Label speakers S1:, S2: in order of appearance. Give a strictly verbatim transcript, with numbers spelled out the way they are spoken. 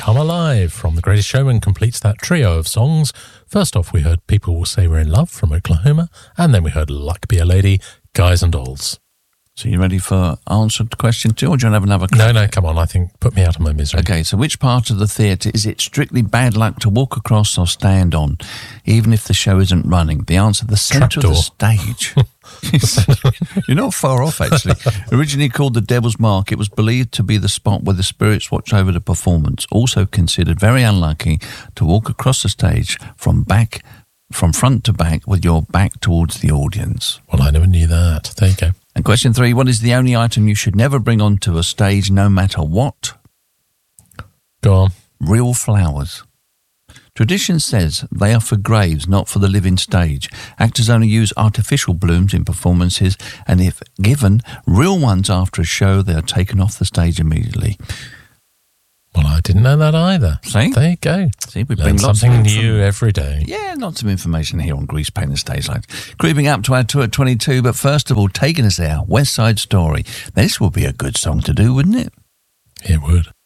S1: Come Alive from The Greatest Showman completes that trio of songs. First off, we heard People Will Say We're in Love from Oklahoma, and then we heard Luck Be a Lady, Guys and Dolls.
S2: So you ready for answer to question two, or do you want to have another crack?
S1: No, no, come on, I think put me out of my misery.
S2: Okay, so which part of the theatre is it strictly bad luck to walk across or stand on, even if the show isn't running? The answer, the centre of the stage. You're not far off, actually. Originally called the Devil's Mark, it was believed to be the spot where the spirits watch over the performance. Also considered very unlucky to walk across the stage from back, from front to back with your back towards the audience.
S1: Well, I never knew that. There you go.
S2: And question three, what is the only item you should never bring onto a stage no matter what?
S1: Go on.
S2: Real flowers. Tradition says they are for graves, not for the living stage. Actors only use artificial blooms in performances, and if given real ones after a show, they are taken off the stage immediately.
S1: Well, I didn't know that either.
S2: See?
S1: There you go.
S2: See, we
S1: Learn
S2: bring lots
S1: something
S2: of
S1: new every day.
S2: Yeah, lots of information here on Grease Paint and Stage Lights. Creeping up to our tour at twenty-two, but first of all, taking us there, West Side Story. This would be a good song to do, wouldn't it?
S1: It would.